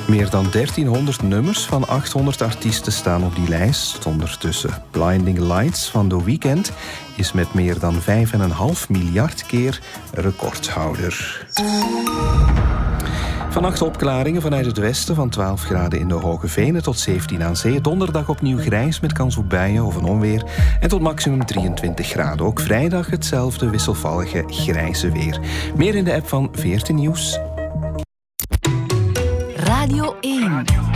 Meer dan 1300 nummers van 800 artiesten staan op die lijst. Ondertussen Blinding Lights van The Weeknd is met meer dan 5,5 miljard keer recordhouder. Vannacht opklaringen vanuit het westen van 12 graden in de Hoge Venen tot 17 aan zee. Donderdag opnieuw grijs met kans op buien of een onweer. En tot maximum 23 graden. Ook vrijdag hetzelfde wisselvallige grijze weer. Meer in de app van VRT Nieuws. Radio 1.